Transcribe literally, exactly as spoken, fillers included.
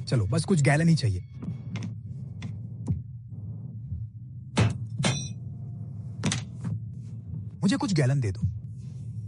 चलो बस कुछ गैलन ही चाहिए। मुझे कुछ गैलन दे दो।